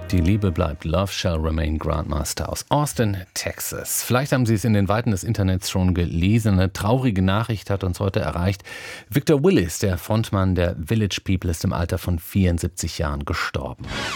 Die Liebe bleibt, Love Shall Remain, Grandmaster aus Austin, Texas. Vielleicht haben Sie es in den Weiten des Internets schon gelesen. Eine traurige Nachricht hat uns heute erreicht. Victor Willis, der Frontmann der Village People, ist im Alter von 74 Jahren gestorben.